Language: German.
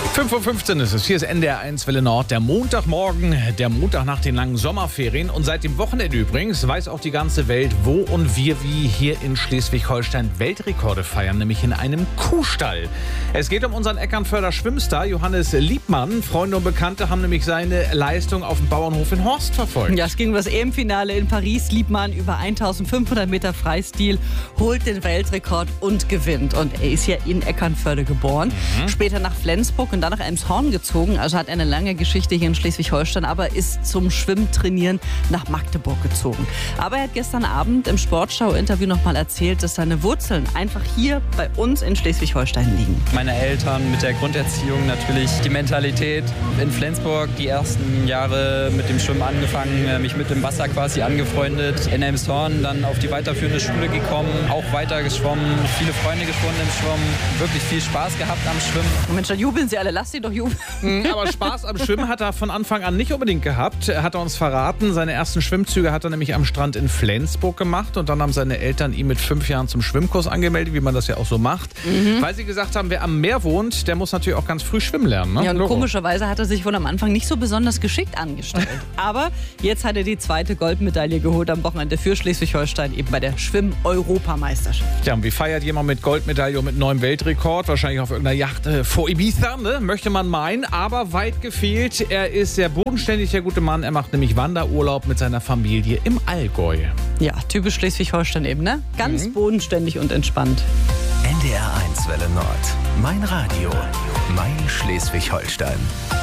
5:15 Uhr ist es. Hier ist NDR 1 Welle Nord. Der Montagmorgen, der Montag nach den langen Sommerferien. Und seit dem Wochenende übrigens weiß auch die ganze Welt, wo und wie hier in Schleswig-Holstein Weltrekorde feiern, nämlich in einem Kuhstall. Es geht um unseren Eckernförder Schwimmstar Johannes Liebmann. Freunde und Bekannte haben nämlich seine Leistung auf dem Bauernhof in Horst verfolgt. Ja, es ging um das EM-Finale in Paris. Liebmann über 1500 Meter Freistil holt den Weltrekord und gewinnt. Und er ist ja in Eckernförde geboren, später nach Flensburg und dann nach Elmshorn gezogen. Also hat eine lange Geschichte hier in Schleswig-Holstein, aber ist zum Schwimmtrainieren nach Magdeburg gezogen. Aber er hat gestern Abend im Sportschau-Interview noch mal erzählt, dass seine Wurzeln einfach hier bei uns in Schleswig-Holstein liegen. Meine Eltern mit der Grunderziehung, natürlich die Mentalität. In Flensburg die ersten Jahre mit dem Schwimmen angefangen, mich mit dem Wasser quasi angefreundet. In Elmshorn dann auf die weiterführende Schule gekommen, auch weiter geschwommen, viele Freunde gefunden im Schwimmen, wirklich viel Spaß gehabt am Schwimmen. Mensch, dann jubeln Sie alle, lasst Sie doch jubeln. Aber Spaß am Schwimmen hat er von Anfang an nicht unbedingt gehabt, hat er uns verraten. Seine ersten Schwimmzüge hat er nämlich am Strand in Flensburg gemacht und dann haben seine Eltern ihn mit 5 Jahren zum Schwimmkurs angemeldet, wie man das ja auch so macht. Weil sie gesagt haben, wer am Meer wohnt, der muss natürlich auch ganz früh schwimmen lernen. Ne? Ja, und komischerweise hat er sich wohl am Anfang nicht so besonders geschickt angestellt. Aber jetzt hat er die 2. Goldmedaille geholt am Wochenende für Schleswig-Holstein, eben bei der Schwimm-Europameisterschaft. Ja, und wie feiert jemand mit Goldmedaille und mit neuem Weltrekord? Wahrscheinlich auf irgendeiner Yacht vor Ibiza, ne? Möchte man meinen, aber weit gefehlt. Er ist sehr bodenständig, der gute Mann. Er macht nämlich Wanderurlaub mit seiner Familie im Allgäu. Ja, typisch Schleswig-Holstein eben, ne? Ganz bodenständig und entspannt. NDR 1 Welle Nord. Mein Radio. Mein Schleswig-Holstein.